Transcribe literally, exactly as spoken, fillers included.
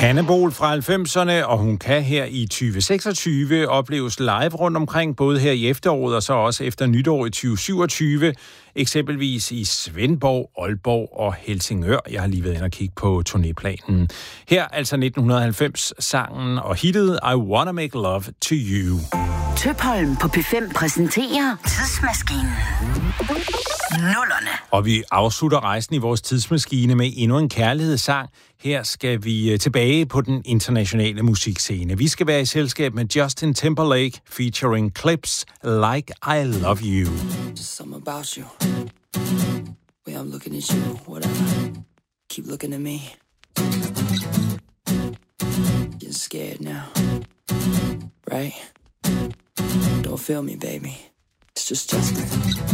Hanne Bol fra halvfemserne, og hun kan her i tyve seksogtyve opleves live rundt omkring, både her i efteråret og så også efter nytår i tyve syvogtyve, eksempelvis i Svendborg, Aalborg og Helsingør. Jeg har lige været inde og kigge på turnéplanen. Her altså nitten halvfems-sangen og hittet I Wanna Make Love to You. Tøpholm på P fem præsenterer Tidsmaskinen. Nullerne. Og vi afslutter rejsen i vores tidsmaskine med endnu en kærlighedssang. Her skal vi tilbage på den internationale musikscene. Vi skal være i selskab med Justin Timberlake featuring Clips Like I Love You. Just something about you. Way I'm looking at you, whatever. Keep looking at me. Getting scared now. Right? Don't feel me, baby. It's just Justin.